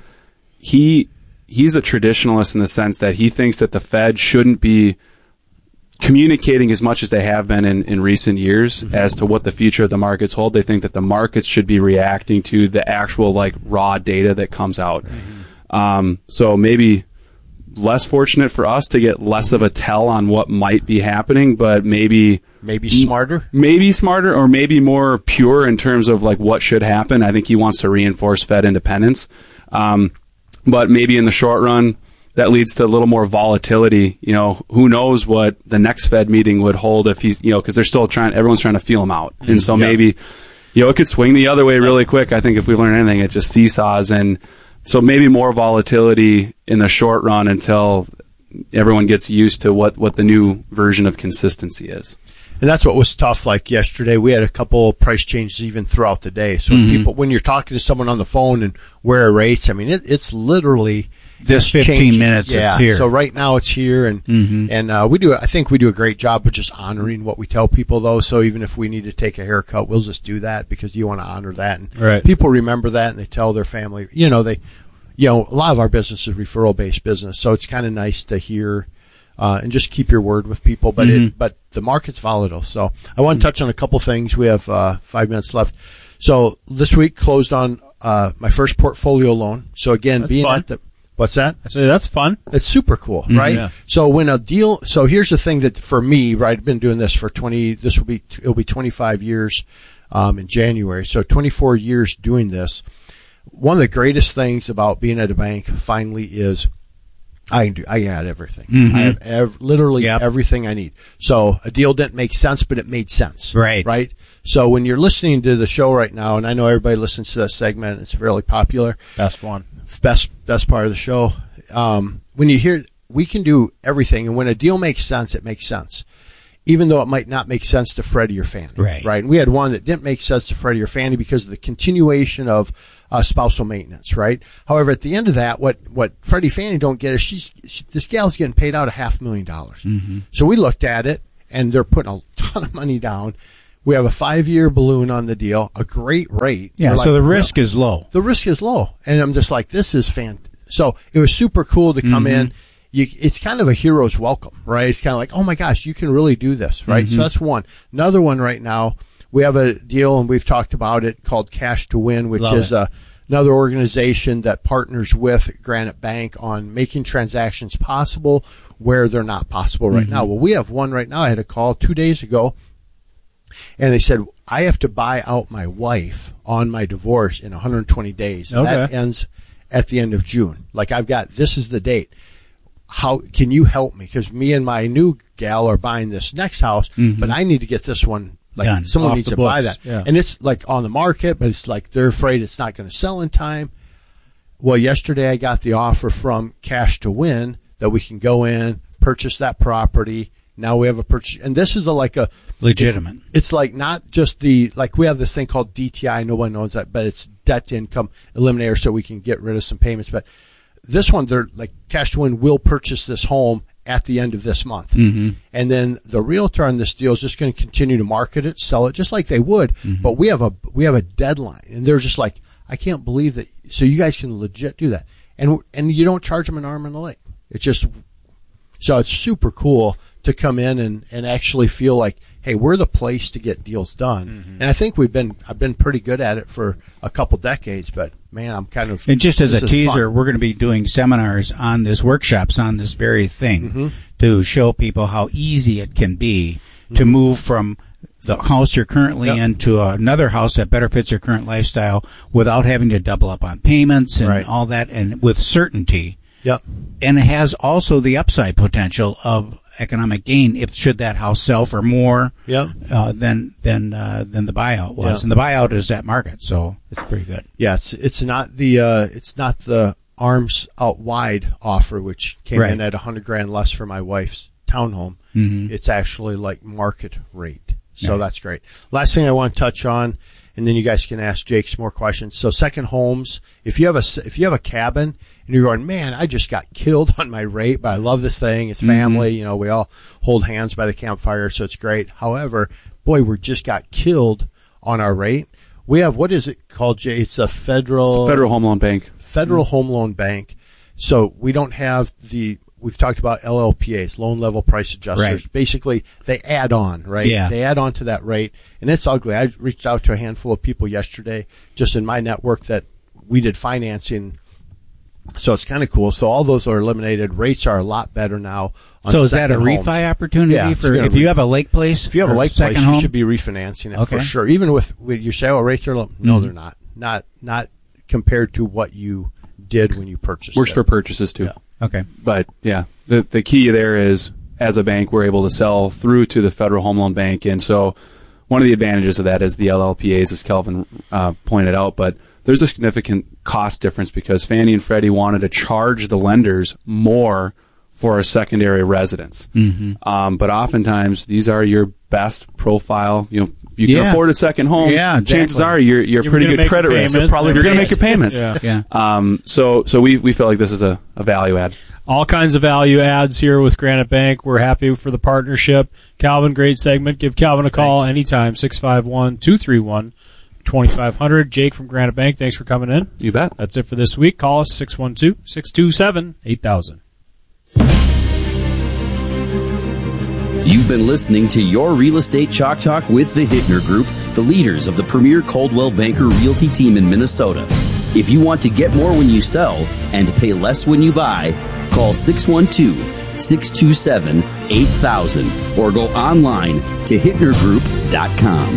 he he's a traditionalist in the sense that he thinks that the Fed shouldn't be communicating as much as they have been in, in recent years Mm-hmm. as to what the future of the markets hold. They think that the markets should be reacting to the actual like raw data that comes out. Mm-hmm. Um, so maybe less fortunate for us to get less of a tell on what might be happening, but maybe Maybe smarter. maybe smarter or maybe more pure in terms of like what should happen. I think he wants to reinforce Fed independence. Um, but maybe in the short run, that leads to a little more volatility. You know, who knows what the next Fed meeting would hold if he's, you know, because they're still trying, everyone's trying to feel him out. And so Yeah. maybe, you know, it could swing the other way really quick. I think if we learn anything, it just seesaws. And so maybe more volatility in the short run until everyone gets used to what, what the new version of consistency is. And that's what was tough. Like yesterday, we had a couple of price changes even throughout the day. So Mhm. people, when you're talking to someone on the phone and where are rates, I mean, it, it's literally This fifteen changing. minutes, Yeah. it's here. So right now it's here, and Mhm. and uh, we do. I think we do a great job of just honoring what we tell people, though. So even if we need to take a haircut, we'll just do that because you want to honor that, and Right. people remember that, and they tell their family. You know, they, you know, a lot of our business is referral based business, so it's kind of nice to hear. Uh, and just keep your word with people, but Mhm. it, but the market's volatile. So I want to touch on a couple things. We have, uh, five minutes left. So this week closed on, uh, my first portfolio loan. So again, That's being fun. at the, what's that? I say that's fun. It's super cool, Mhm. right? Yeah. So when a deal, so here's the thing that for me, right, I've been doing this for twenty, this will be, it'll be twenty-five years, um, in January. So twenty-four years doing this. One of the greatest things about being at a bank finally is I can do, I got everything. Mhm. I have ev- literally Yep. everything I need. So a deal didn't make sense, but it made sense. Right. Right. So when you're listening to the show right now, and I know everybody listens to that segment, it's fairly popular. Best one. Best, best part of the show. Um, when you hear, we can do everything. And when a deal makes sense, it makes sense. even though it might not make sense to Freddie or Fannie. Right. Right. And we had one that didn't make sense to Freddie or Fannie because of the continuation of uh, spousal maintenance. Right. However, at the end of that, what, what Freddie Fannie don't get is she's, she, this gal's getting paid out a half million dollars. Mm-hmm. So we looked at it and they're putting a ton of money down. We have a five-year balloon on the deal, a great rate. Yeah, We're so like, the risk is low. The risk is low. And I'm just like, this is fantastic. So it was super cool to come Mm-hmm. in. You, it's kind of a hero's welcome, right? It's kind of like, oh my gosh, you can really do this, right? Mm-hmm. So that's one. Another one right now, we have a deal and we've talked about it called Cash to Win, which Love is it. a, another organization that partners with Granite Bank on making transactions possible where they're not possible right Mm-hmm. now. Well, we have one right now. I had a call two days ago and they said, I have to buy out my wife on my divorce in one hundred twenty days. And that Okay. ends at the end of June. Like I've got, this is the date. How can you help me? Because me and my new gal are buying this next house, Mhm. but I need to get this one. Like Done. someone Off needs the to buy books. that. Yeah. And it's like on the market, but it's like they're afraid it's not going to sell in time. Well, yesterday I got the offer from Cash to Win that we can go in, purchase that property. Now we have a purchase, and this is a, like a Legitimate. It's, it's like not just the, like we have this thing called D T I. Nobody knows that, but it's debt to income eliminator so we can get rid of some payments. But this one, they're like Cash to Win will purchase this home at the end of this month. Mm-hmm. And then the realtor on this deal is just going to continue to market it, sell it just like they would. Mm-hmm. But we have a, we have a deadline and they're just like, I can't believe that. So you guys can legit do that. And, and you don't charge them an arm and a leg. It's just, so it's super cool to come in and, and actually feel like, hey, we're the place to get deals done. Mm-hmm. And I think we've been, I've been pretty good at it for a couple decades, but man, I'm kind of. And just as a this is teaser, fun. we're going to be doing seminars on this, workshops on this very thing Mm-hmm. to show people how easy it can be to move from the house you're currently Yep. in to another house that better fits your current lifestyle without having to double up on payments and Right. all that, and with certainty. Yep. And it has also the upside potential of economic gain if should that house sell for more Yep. uh, than than uh, than the buyout was. Yeah. And the buyout is at market, so it's pretty good. Yeah, it's, it's not the, uh, it's not the arms out wide offer, which came Right. in at a hundred grand less for my wife's townhome. Mhm. It's actually like market rate. So Yeah. that's great. Last thing I want to touch on, and then you guys can ask Jake some more questions. So second homes, if you have a, if you have a cabin and you're going, man, I just got killed on my rate, but I love this thing. It's family. You know, we all hold hands by the campfire. So it's great. However, boy, we just got killed on our rate. We have, what is it called, Jay? It's a federal, It's Federal Home Loan Bank. Federal Home Loan Bank. So we don't have the, we've talked about L L P As, loan level price adjusters. Right. Basically, they add on, right? Yeah. They add on to that rate. And it's ugly. I reached out to a handful of people yesterday just in my network that we did financing. So it's kind of cool. So all those are eliminated. Rates are a lot better now. On So is that a second homes. refi opportunity Yeah, for it's if gonna you re- have a lake place? If you have a or lake place, second you home? should be refinancing it Okay. for sure. Even with, with you say, oh, rates are low. No, Mhm. they're not. Not, not compared to what you did when you purchased Works it. for purchases too. Yeah. Okay. But yeah, the the key there is as a bank we're able to sell through to the Federal Home Loan Bank, and so one of the advantages of that is the L L P As, as Kelvin uh, pointed out. But there's a significant cost difference because Fannie and Freddie wanted to charge the lenders more for a secondary residence. Mm-hmm. Um, but oftentimes these are your best profile. You know, if you can Yeah. afford a second home, Yeah, chances exactly. are you're you're, You're pretty gonna good make credit your risk. payments. Probably you're going to make your payments. Yeah. Yeah. Um, so so we we feel like this is a, a value add. All kinds of value adds here with Granite Bank. We're happy for the partnership. Calvin, great segment. Give Calvin a call anytime, six five one, two three one, two five zero zero. Jake from Granite Bank, thanks for coming in. You bet. That's it for this week. Call us, six one two, six two seven, eight thousand. You've been listening to Your Real Estate Chalk Talk with the Hittner Group, the leaders of the premier Coldwell Banker Realty team in Minnesota. If you want to get more when you sell and pay less when you buy, call six one two, six two seven, eight thousand or go online to hittner group dot com.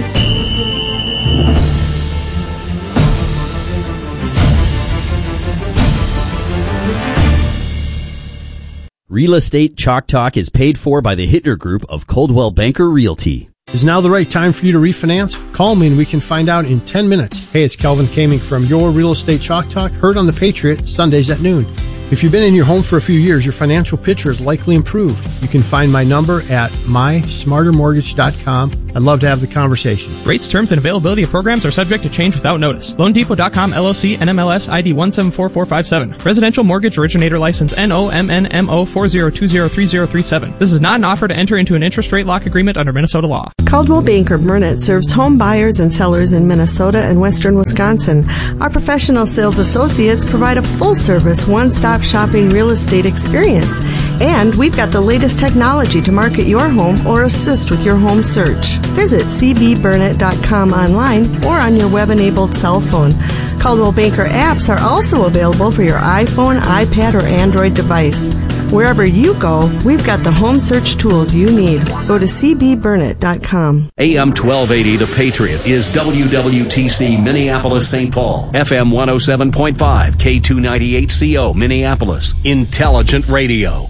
Real Estate Chalk Talk is paid for by the Hittner Group of Coldwell Banker Realty. Is now the right time for you to refinance? Call me and we can find out in ten minutes. Hey, it's Kelvin Kaming from Your Real Estate Chalk Talk, heard on the Patriot Sundays at noon. If you've been in your home for a few years, your financial picture is likely improved. You can find my number at my smarter mortgage dot com. I'd love to have the conversation. Rates, terms, and availability of programs are subject to change without notice. loan depot dot com L L C N M L S I D one seven four four five seven. Residential Mortgage Originator License N O M N M O four zero two zero three zero three seven. This is not an offer to enter into an interest rate lock agreement under Minnesota law. Coldwell Banker Burnett serves home buyers and sellers in Minnesota and western Wisconsin. Our professional sales associates provide a full-service, one-stop shopping real estate experience. And we've got the latest technology to market your home or assist with your home search. Visit c b burnett dot com online or on your web-enabled cell phone. Coldwell Banker apps are also available for your iPhone, iPad, or Android device. Wherever you go, we've got the home search tools you need. Go to c b burnett dot com. A M twelve eighty The Patriot is W W T C Minneapolis Saint Paul. F M one oh seven point five, K two ninety-eight C O Minneapolis. Intelligent Radio.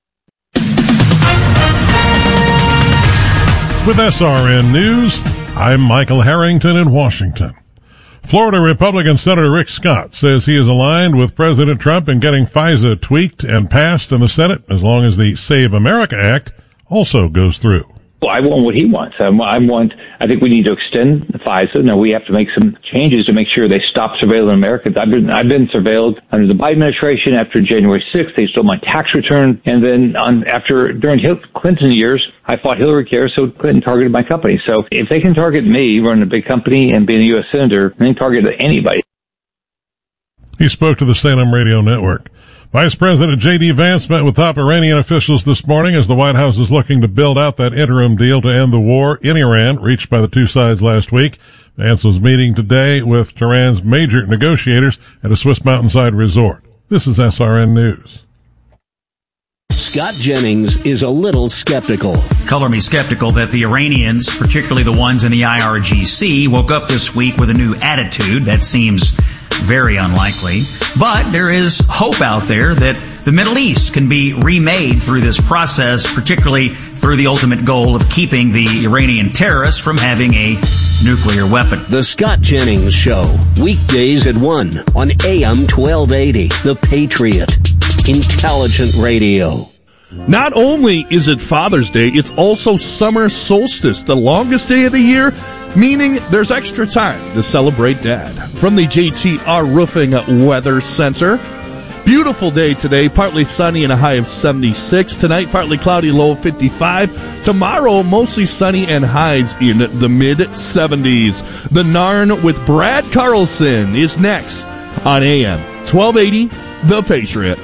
With S R N News, I'm Michael Harrington in Washington. Florida Republican Senator Rick Scott says he is aligned with President Trump in getting FISA tweaked and passed in the Senate as long as the Save America Act also goes through. Well, I want what he wants. I want, I think we need to extend FISA. Now, we have to make some changes to make sure they stop surveilling Americans. I've been, I've been surveilled under the Biden administration after January sixth. They stole my tax return. And then on, after, during Clinton years, I fought Hillary Care, so Clinton targeted my company. So if they can target me running a big company and being a U S senator, they can target anybody. He spoke to the Salem Radio Network. Vice President J D. Vance met with top Iranian officials this morning as the White House is looking to build out that interim deal to end the war in Iran reached by the two sides last week. Vance was meeting today with Tehran's major negotiators at a Swiss mountainside resort. This is S R N News. Scott Jennings is a little skeptical. Color me skeptical that the Iranians, particularly the ones in the I R G C, woke up this week with a new attitude. That seems very unlikely. But there is hope out there that the Middle East can be remade through this process, particularly through the ultimate goal of keeping the Iranian terrorists from having a nuclear weapon. The Scott Jennings Show, weekdays at one on A M twelve eighty, The Patriot. Intelligent Radio. Not only is it Father's Day, it's also summer solstice, the longest day of the year, meaning there's extra time to celebrate Dad. From the J T R Roofing Weather Center, beautiful day today, partly sunny and a high of seventy-six. Tonight, partly cloudy, low of fifty-five. Tomorrow, mostly sunny and highs in the mid-seventies. The Narn with Brad Carlson is next on A M twelve eighty, The Patriot.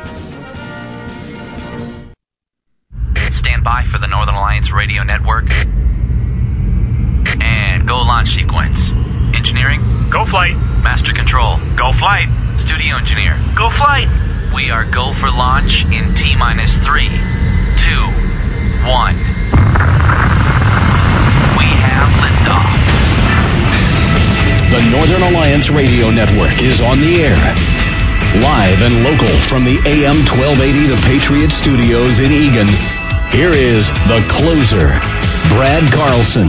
Stand by for the Northern Alliance Radio Network. And go launch sequence. Engineering? Go flight. Master control? Go flight. Studio engineer? Go flight. We are go for launch in T minus three, two, one. We have liftoff. The Northern Alliance Radio Network is on the air. Live and local from the A M twelve eighty The Patriot Studios in Eagan. Here is the closer, Brad Carlson.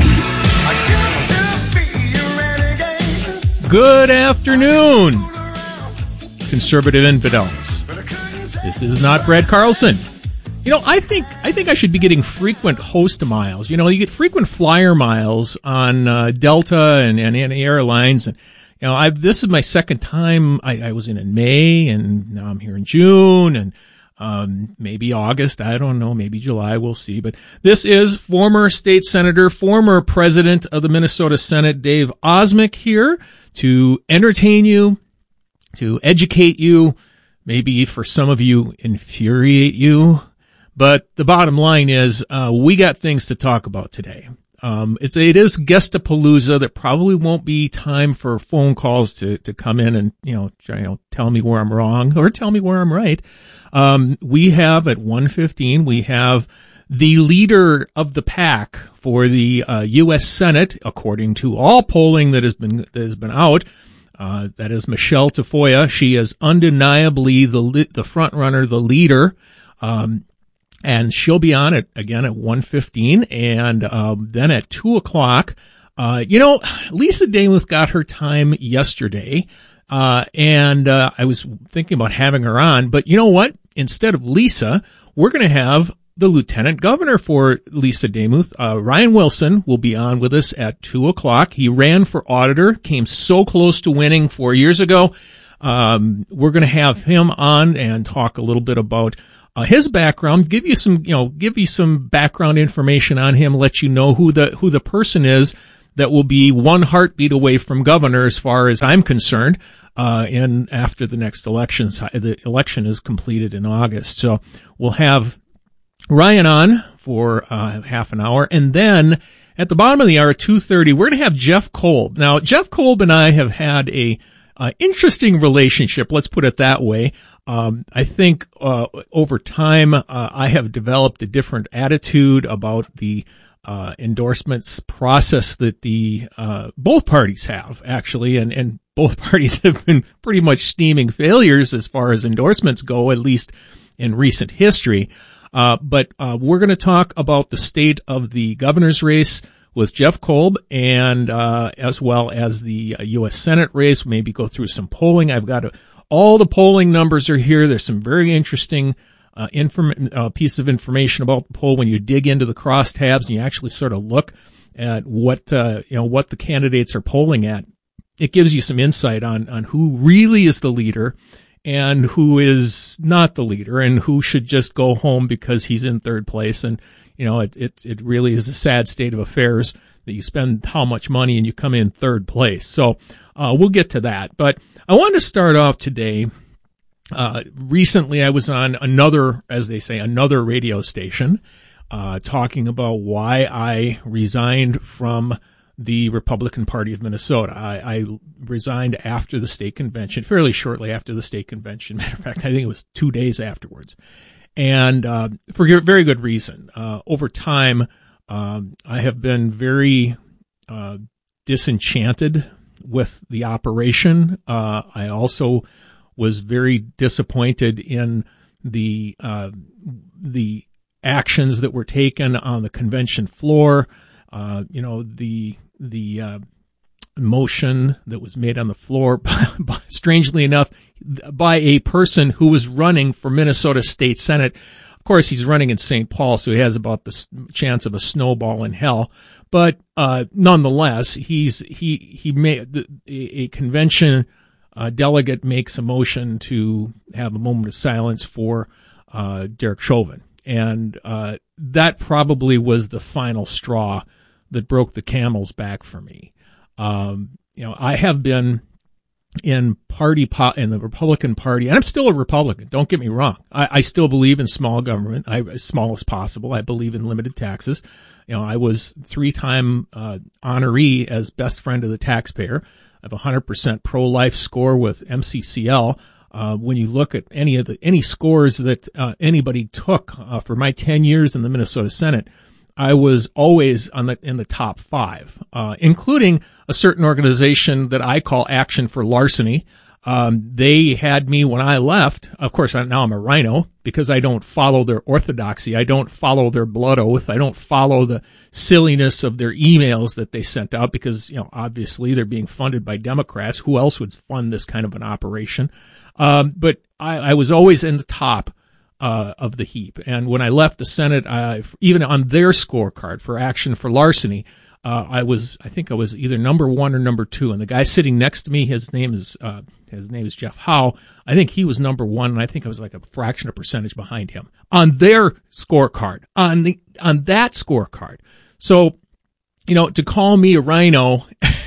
Good afternoon, conservative infidels. This is not Brad Carlson. You know, I think I think I should be getting frequent host miles. You know, you get frequent flyer miles on uh, Delta and, and, and airlines. And you know, I've this is my second time. I, I was in in May, and now I'm here in June, and um, maybe August. I don't know. Maybe July. We'll see. But this is former state senator, former president of the Minnesota Senate, Dave Osmek, here to entertain you, to educate you, maybe for some of you infuriate you. But the bottom line is, uh, we got things to talk about today. Um, it's, it is Guestapalooza. There probably won't be time for phone calls to, to come in and, you know, try, you know, tell me where I'm wrong or tell me where I'm right. Um, we have at one fifteen, we have the leader of the pack for the, uh, U S Senate, according to all polling that has been, that has been out. Uh, that is Michelle Tafoya. She is undeniably the, the front runner, the leader. Um, And she'll be on it again at one fifteen, and um, then at two o'clock. Uh, you know, Lisa Damuth got her time yesterday. Uh, and, uh, I was thinking about having her on, but you know what? Instead of Lisa, we're going to have the lieutenant governor for Lisa Demuth. Uh, Ryan Wilson will be on with us at two o'clock. He ran for auditor, came so close to winning four years ago. Um, we're going to have him on and talk a little bit about uh, his background, give you some, you know, give you some background information on him, let you know who the, who the person is that will be one heartbeat away from governor as far as I'm concerned. Uh, and after the next election, the election is completed in August. So we'll have Ryan on for uh, half an hour, and then at the bottom of the hour, two thirty, we're going to have Jeff Kolb. Now, Jeff Kolb and I have had a uh, interesting relationship. Let's put it that way. Um, I think uh, over time, uh, I have developed a different attitude about the uh, endorsements process that the uh, both parties have, actually, and and both parties have been pretty much steaming failures as far as endorsements go, at least in recent history. Uh, but, uh, we're going to talk about the state of the governor's race with Jeff Kolb, and, uh, as well as the uh, U S Senate race. Maybe go through some polling. I've got a, all the polling numbers are here. There's some very interesting, uh, inform, uh, piece of information about the poll when you dig into the crosstabs and you actually sort of look at what, uh, you know, what the candidates are polling at. It gives you some insight on, on who really is the leader and who is not the leader, and who should just go home because he's in third place. And, you know, it, it, it really is a sad state of affairs that you spend how much money and you come in third place. So, uh, we'll get to that. But I wanted to start off today. Uh, recently I was on another, as they say, another radio station, uh, talking about why I resigned from the Republican Party of Minnesota. I, I resigned after the state convention, fairly shortly after the state convention. Matter of fact, I think it was two days afterwards. And, uh, for very good reason. Uh, over time, um, I have been very, uh, disenchanted with the operation. Uh, I also was very disappointed in the, uh, the actions that were taken on the convention floor. Uh, you know, the, the, uh, motion that was made on the floor, by, by, strangely enough, by a person who was running for Minnesota State Senate. Of course, he's running in Saint Paul, so he has about the chance of a snowball in hell. But, uh, nonetheless, he's, he, he made the, a, a convention, uh, delegate makes a motion to have a moment of silence for, uh, Derek Chauvin. And, uh, that probably was the final straw that broke the camel's back for me. Um, you know, I have been in party po- in the Republican Party, and I'm still a Republican. Don't get me wrong. I, I still believe in small government, I, as small as possible. I believe in limited taxes. You know, I was three-time uh, honoree as best friend of the taxpayer. I have a one hundred percent pro-life score with M C C L. Uh, when you look at any of the any scores that uh, anybody took uh, for my ten years in the Minnesota Senate, I was always on the, in the top five, uh, including a certain organization that I call Action for Larceny. Um, they had me when I left. Of course, now I'm a rhino because I don't follow their orthodoxy. I don't follow their blood oath. I don't follow the silliness of their emails that they sent out because, you know, obviously they're being funded by Democrats. Who else would fund this kind of an operation? Um, but I, I was always in the top Uh, of the heap. And when I left the Senate, uh, even on their scorecard for Action for Larceny, uh, I was, I think I was either number one or number two. And the guy sitting next to me, his name is, uh, his name is Jeff Howe. I think he was number one, and I think I was like a fraction of percentage behind him on their scorecard, on the, on that scorecard. So, you know, to call me a rhino,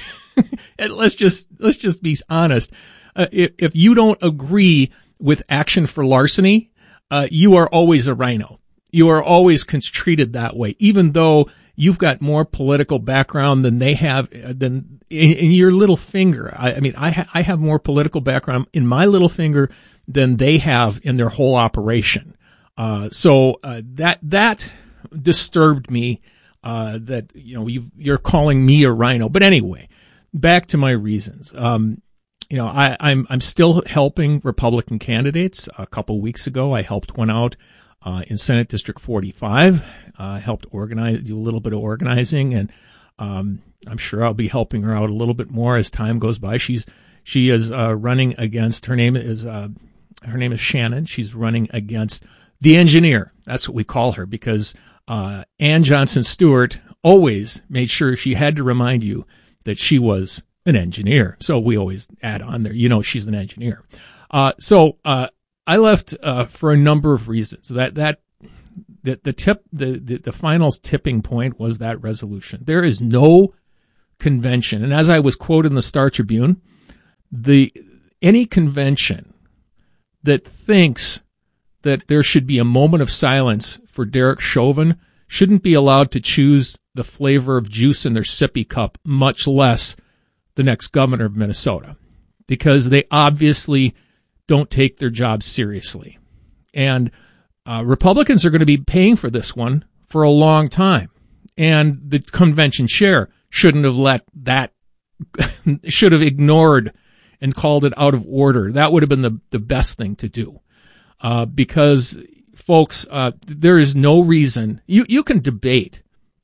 and let's just, let's just be honest. Uh, if, if you don't agree with Action for Larceny, Uh, you are always a rhino. You are always treated that way, even though you've got more political background than they have, uh, than in, in your little finger. I, I mean, I, ha- I have more political background in my little finger than they have in their whole operation. Uh, so, uh, that, that disturbed me, uh, that, you know, you, you're calling me a rhino. But anyway, back to my reasons. Um, You know, I, I'm I'm still helping Republican candidates. A couple weeks ago, I helped one out uh, in Senate District forty-five. I uh, helped organize, do a little bit of organizing, and um, I'm sure I'll be helping her out a little bit more as time goes by. She's She is uh, running against, her name is uh, her name is Shannon. She's running against the engineer. That's what we call her, because uh, Ann Johnson Stewart always made sure she had to remind you that she was an engineer. So we always add on there, you know, she's an engineer. Uh, so uh, I left uh, for a number of reasons. That that the, the tip, the, the the final tipping point was that resolution. There is no convention, and as I was quoted in the Star Tribune, the any convention that thinks that there should be a moment of silence for Derek Chauvin shouldn't be allowed to choose the flavor of juice in their sippy cup, much less the next governor of Minnesota, because they obviously don't take their job seriously. And uh, Republicans are going to be paying for this one for a long time. And the convention chair shouldn't have let that, should have ignored and called it out of order. That would have been the, the best thing to do. Uh, because, folks, uh, there is no reason, you, you can debate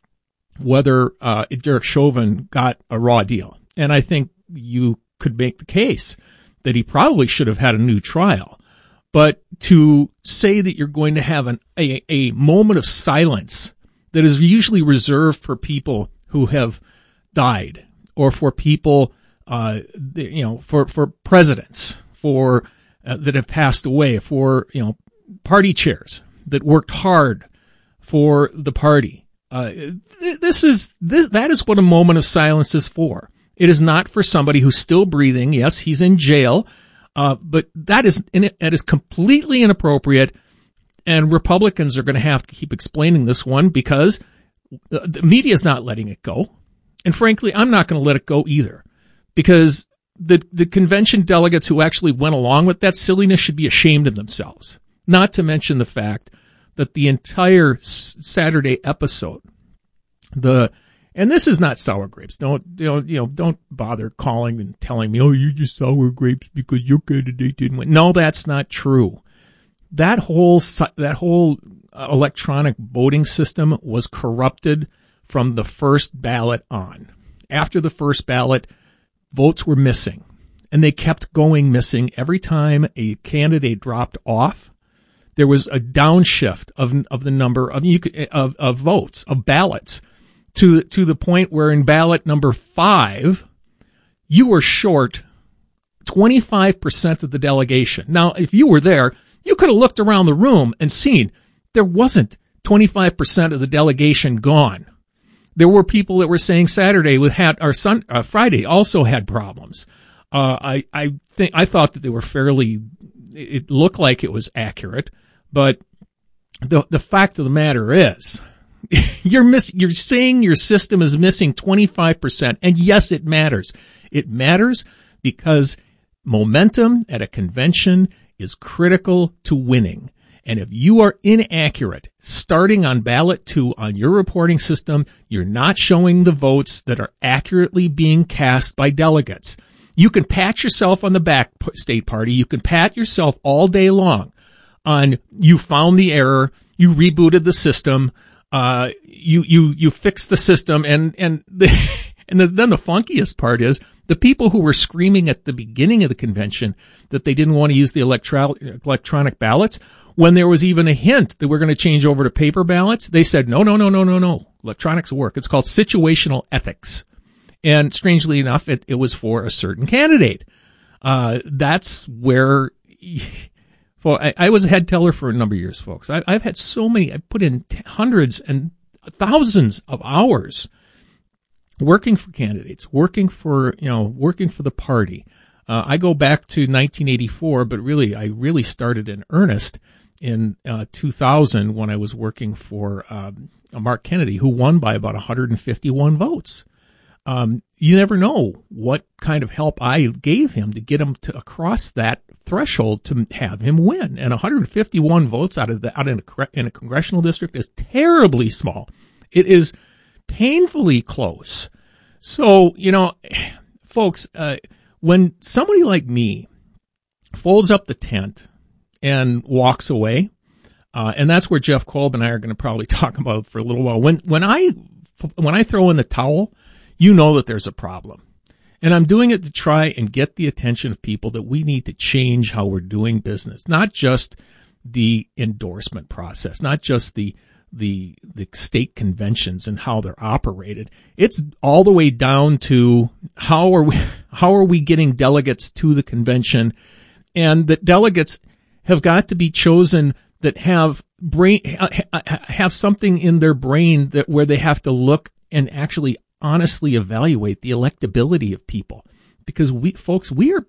whether uh, Derek Chauvin got a raw deal. And I think you could make the case that he probably should have had a new trial. But to say that you're going to have an, a, a moment of silence that is usually reserved for people who have died, or for people, uh, you know, for, for presidents, for uh, that have passed away, for, you know, party chairs that worked hard for the party. Uh, th- this is, this, that is what a moment of silence is for. It is not for somebody who's still breathing. Yes, he's in jail. Uh, but that is, that is completely inappropriate. And Republicans are going to have to keep explaining this one, because the, the media is not letting it go. And frankly, I'm not going to let it go either, because the, the convention delegates who actually went along with that silliness should be ashamed of themselves. Not to mention the fact that the entire s- Saturday episode, the, and this is not sour grapes. Don't, you know, you know, don't bother calling and telling me, oh, you just sour grapes because your candidate didn't win. No, that's not true. That whole, that whole electronic voting system was corrupted from the first ballot on. After the first ballot, votes were missing, and they kept going missing every time a candidate dropped off. There was a downshift of of the number of you could, of of votes, of ballots, to to the point where in ballot number five, you were short twenty-five percent of the delegation. Now, if you were there, you could have looked around the room and seen there wasn't twenty-five percent of the delegation gone. There were people that were saying Saturday with had or Sun uh, Friday also had problems. Uh, I I think I thought that they were fairly. It looked like it was accurate, but the the fact of the matter is, you're miss you're saying your system is missing twenty-five percent, and yes, it matters. It matters because momentum at a convention is critical to winning. And if you are inaccurate, starting on ballot two on your reporting system, you're not showing the votes that are accurately being cast by delegates. You can pat yourself on the back, state party. You can pat yourself all day long on you found the error, you rebooted the system, uh, you you you fixed the system, and and the, and the, then the funkiest part is the people who were screaming at the beginning of the convention that they didn't want to use the electro- electronic ballots. When there was even a hint that we're going to change over to paper ballots, they said, no, no, no, no, no, no. Electronics work. It's called situational ethics. And strangely enough, it, it was for a certain candidate. Uh, that's where, for, I, I was a head teller for a number of years, folks. I, I've had so many, I put in hundreds and thousands of hours working for candidates, working for, you know, working for the party. Uh, I go back to nineteen eighty-four, but really, I really started in earnest in uh, two thousand when I was working for um, Mark Kennedy, who won by about one hundred fifty-one votes. Um, you never know what kind of help I gave him to get him to across that threshold to have him win. And one hundred fifty-one votes out of the out in a, in a congressional district is terribly small. It is painfully close. So, you know, folks, uh, when somebody like me folds up the tent and walks away, uh, and that's where Jeff Kolb and I are going to probably talk about for a little while. When when I when I throw in the towel, you know that there's a problem. And I'm doing it to try and get the attention of people that we need to change how we're doing business, not just the endorsement process, not just the the the state conventions and how they're operated. It's all the way down to how are we how are we getting delegates to the convention, and that delegates have got to be chosen that have brain have something in their brain that where they have to look and actually honestly evaluate the electability of people, because we folks we are